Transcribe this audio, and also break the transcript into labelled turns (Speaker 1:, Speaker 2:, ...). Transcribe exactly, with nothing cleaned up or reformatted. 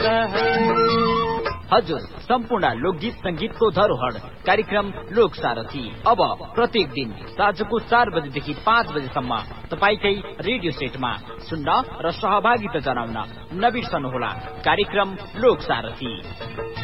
Speaker 1: हजुर, सम्पूर्ण लोकगीत संगीतको धरोहर कार्यक्रम लोक सारथी अब प्रत्येक दिन साँझको चार बजेदेखि पाँच बजेसम्म तपाईकै रेडियो सेटमा सुन्न र सहभागिता जनाउन नबिर्सनुहोला कार्यक्रम लोक सारथी।